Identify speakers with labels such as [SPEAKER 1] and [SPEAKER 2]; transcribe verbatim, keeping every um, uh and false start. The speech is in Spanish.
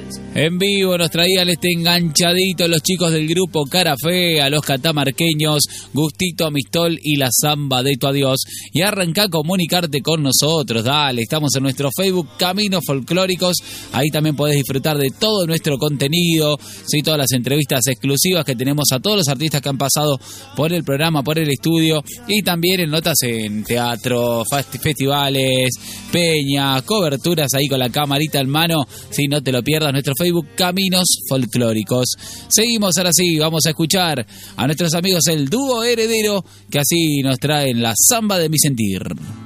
[SPEAKER 1] En vivo nos traían este enganchadito los chicos del grupo Cara Fea, los catamarqueños, Gustito Amistol y la Zamba de Tu Adiós. Y arranca a comunicarte con nosotros, dale, estamos en nuestro Facebook Caminos Folclóricos, ahí también podés disfrutar de todo nuestro contenido, ¿sí? Todas las entrevistas exclusivas que tenemos a todos los artistas que han pasado por el programa, por el estudio, y también en notas en teatro, festivales, peñas, coberturas ahí con la camarita en mano, si no te lo pierdas, nuestro Facebook Caminos Folclóricos. Seguimos ahora sí, vamos a escuchar a nuestros amigos el dúo Heredero, que así nos traen la Zamba de Mi Sentir.